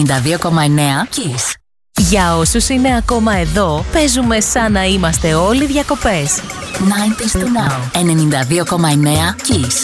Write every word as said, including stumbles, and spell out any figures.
ενενήντα δύο κόμμα εννέα Kiss. Για όσους είναι ακόμα εδώ, παίζουμε σαν να είμαστε όλοι διακοπές. ενενήντα του Now. ενενήντα δύο κόμμα εννέα Kiss.